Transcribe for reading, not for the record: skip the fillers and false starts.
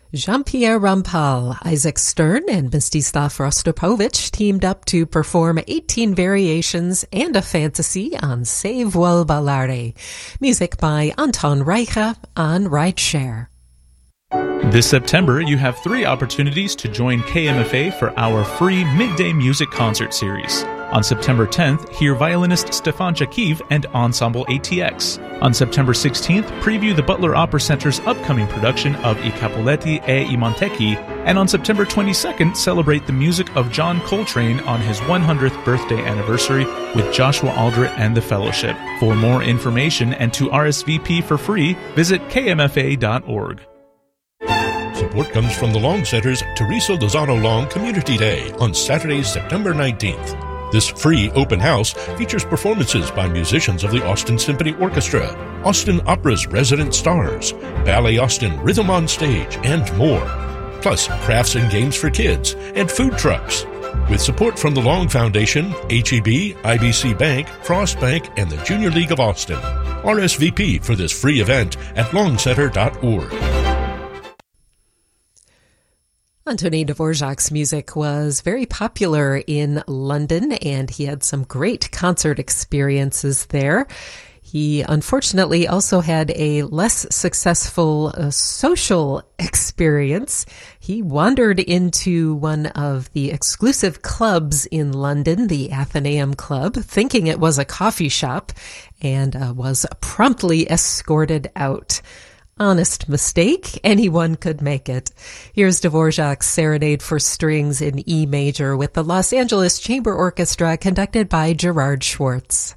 Jean-Pierre Rampal, Isaac Stern, and Mstislav Rostropovich teamed up to perform 18 variations and a fantasy on Se vuol ballare. Music by Anton Reicha on Rideshare. This September, you have 3 opportunities to join KMFA for our free midday music concert series. On September 10th, hear violinist Stefan Jakiv and Ensemble ATX. On September 16th, preview the Butler Opera Center's upcoming production of I Capuletti e I Montecchi, and on September 22nd, celebrate the music of John Coltrane on his 100th birthday anniversary with Joshua Aldrich and the Fellowship. For more information and to RSVP for free, visit kmfa.org. Support comes from the Long Center's Teresa Lozano Long Community Day on Saturday, September 19th. This free open house features performances by musicians of the Austin Symphony Orchestra, Austin Opera's resident stars, Ballet Austin Rhythm on Stage, and more. Plus, crafts and games for kids and food trucks. With support from the Long Foundation, HEB, IBC Bank, Frost Bank, and the Junior League of Austin. RSVP for this free event at longcenter.org. Antonin Dvorak's music was very popular in London, and he had some great concert experiences there. He unfortunately also had a less successful social experience. He wandered into one of the exclusive clubs in London, the Athenaeum Club, thinking it was a coffee shop, and was promptly escorted out. Honest mistake. Anyone could make it. Here's Dvorak's Serenade for Strings in E major with the Los Angeles Chamber Orchestra conducted by Gerard Schwartz.